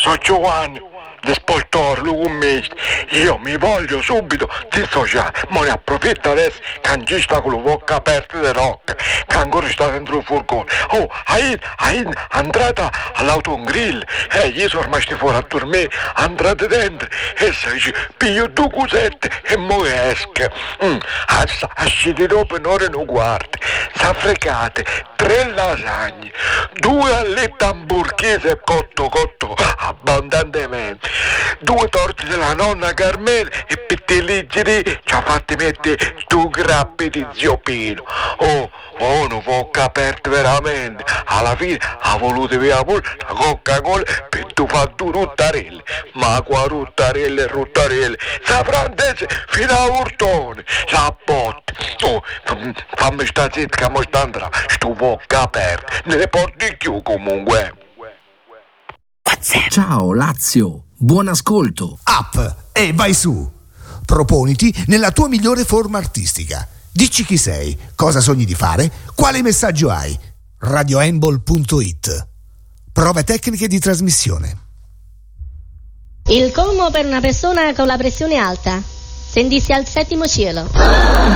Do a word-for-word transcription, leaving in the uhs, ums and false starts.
sono Giovanni, despoltore, lucumista. Io mi voglio subito dissociare, ma ne approfitto adesso che non ci sta con la bocca aperta di rock, che ancora sta dentro il furgone. Oh, hai, hai entrata all'autogrill, e io sono rimasti fuori a dormire, entrate dentro, e si dice, piglio due cosette e mo esca. Mm, asciti dopo un'ora e un quarto, s'affrecate, tre lasagne, due allette hamburghese cotto cotto abbondantemente, due torte della nonna Carmela e pettiligeri ci ha fatti mettere due grappi di zio Pino. Oh, oh, non bocca aperta veramente. Alla fine ha voluto via pure la Coca-Cola per tu fare due ruttarelle. Ma qua ruttarelle e ruttarelle, sa francese fino a urtone, sa botte. Oh, fammi sta zitta che mo sta andrà, sto bocca aperta, ne le porti più comunque. Ciao Lazio, buon ascolto. Up e vai su. Proponiti nella tua migliore forma artistica. Dici chi sei, cosa sogni di fare, quale messaggio hai. radioembol punto it. Prove tecniche di trasmissione. Il colmo per una persona con la pressione alta: sentirsi al settimo cielo.